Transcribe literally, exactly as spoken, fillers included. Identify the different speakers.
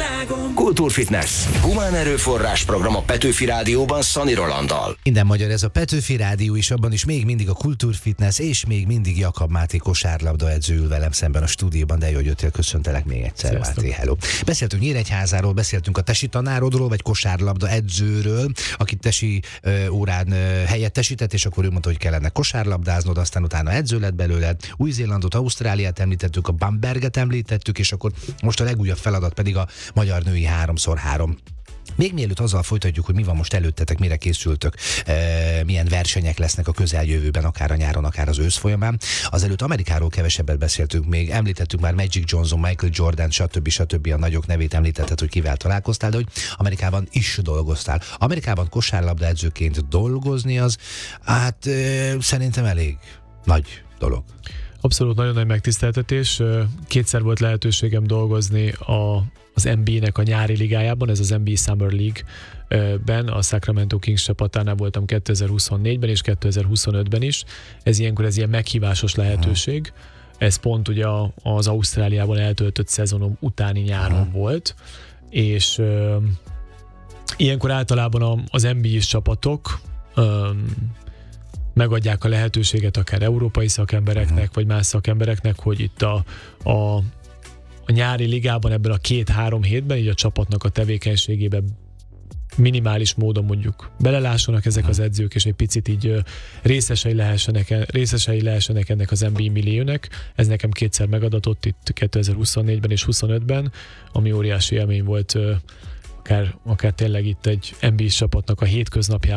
Speaker 1: világom.
Speaker 2: Kultúrfitness. Humán erőforrás program a Petőfi Rádióban Szani Rolanddal.
Speaker 3: Minden magyar, ez a Petőfi Rádió is, abban is még mindig a Kultúrfitness, és még mindig Jakab Máté kosárlabda edző ül velem szemben a stúdióban, de jó, hogy jöttél, köszöntelek még egyszer.
Speaker 4: Sziasztok.
Speaker 3: Máté, hello. Beszéltünk Nyíregyházáról, beszéltünk a tesi tanárodról, vagy kosárlabda edzőről, akit tesi ö, órán ö, helyettesített, és akkor ő mondta, hogy kellene kosárlabdáznod, aztán utána edző lett belőle. Új-Zélandot, Ausztráliát említettük, a Bamberget említettük, és akkor most a legújabb feladat pedig a magyar női három szor három. Még mielőtt azzal folytatjuk, hogy mi van most előttetek, mire készültök, e, milyen versenyek lesznek a közeljövőben, akár a nyáron, akár az ősz folyamán. Azelőtt Amerikáról kevesebbet beszéltünk még, említettük már Magic Johnson, Michael Jordan, stb. stb. A nagyok nevét említetted, hogy kivel találkoztál, de hogy Amerikában is dolgoztál. Amerikában kosárlabda edzőként dolgozni az, hát e, szerintem elég nagy dolog.
Speaker 4: Abszolút nagyon nagy megtiszteltetés. Kétszer volt lehetőségem dolgozni a, az en bé á-nek a nyári ligájában, ez az en bé á Summer League-ben, a Sacramento Kings csapatánál voltam kétezer-huszonnégyben és kétezer-huszonötben is. Ez ilyenkor ez ilyen meghívásos lehetőség. Ez pont ugye az Ausztráliában eltöltött szezonom utáni nyáron Aha. volt, és ö, ilyenkor általában az en bé á-s csapatok ö, megadják a lehetőséget akár európai szakembereknek, uh-huh. vagy más szakembereknek, hogy itt a, a, a nyári ligában ebben a két-három hétben így a csapatnak a tevékenységében minimális módon mondjuk belelássanak ezek az edzők, és egy picit így részesei lehessenek, részesei lehessenek ennek az en bé á milliónek. Ez nekem kétszer megadatott itt kétezer-huszonnégyben és huszonötben, ami óriási élmény volt, akár, akár tényleg itt egy en bé á-s csapatnak a hétköznapjában